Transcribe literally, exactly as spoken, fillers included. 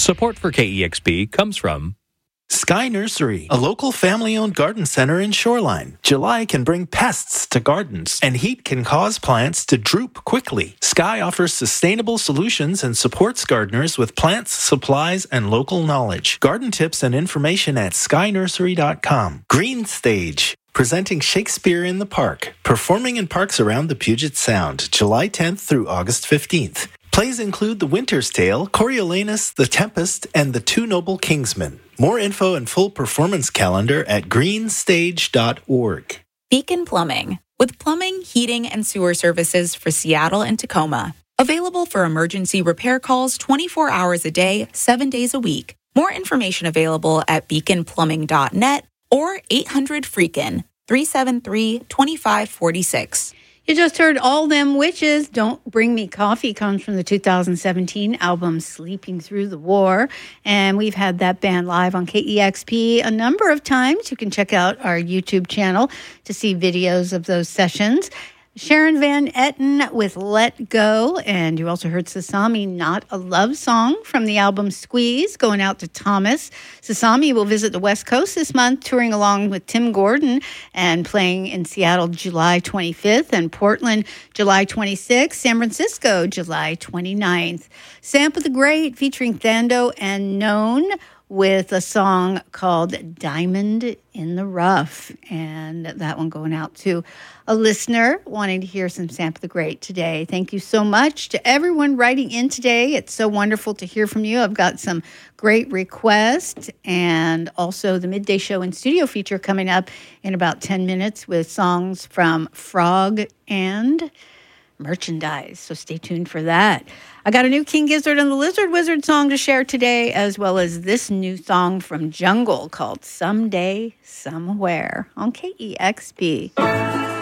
Support for K E X P comes from Sky Nursery, a local family-owned garden center in Shoreline. July can bring pests to gardens, and heat can cause plants to droop quickly. Sky offers sustainable solutions and supports gardeners with plants, supplies, and local knowledge. Garden tips and information at sky nursery dot com. Green Stage, presenting Shakespeare in the Park, performing in parks around the Puget Sound, July tenth through August fifteenth. Plays include The Winter's Tale, Coriolanus, The Tempest, and The Two Noble Kingsmen. More info and full performance calendar at green stage dot org. Beacon Plumbing, with plumbing, heating, and sewer services for Seattle and Tacoma. Available for emergency repair calls twenty-four hours a day, seven days a week. More information available at beacon plumbing dot net or eight hundred freakin, three seven three, two five four six. You just heard All Them Witches, Don't Bring Me Coffee, comes from the two thousand seventeen album Sleeping Through the War. And we've had that band live on K E X P a number of times. You can check out our YouTube channel to see videos of those sessions. Sharon Van Etten with Let Go. And you also heard Sasami, Not a Love Song, from the album Squeeze, going out to Thomas. Sasami will visit the West Coast this month, touring along with Tim Gordon and playing in Seattle July twenty-fifth and Portland July twenty-sixth, San Francisco July twenty-ninth. Sampa the Great featuring Thando and Known with a song called Diamond in the Rough. And that one going out to a listener wanting to hear some Sampa the Great today. Thank you so much to everyone writing in today. It's so wonderful to hear from you. I've got some great requests and also the Midday Show in Studio feature coming up in about ten minutes with songs from Frog and merchandise. So stay tuned for that. I got a new King Gizzard and the Lizard Wizard song to share today, as well as this new song from Jungle called Someday, Somewhere on K E X P.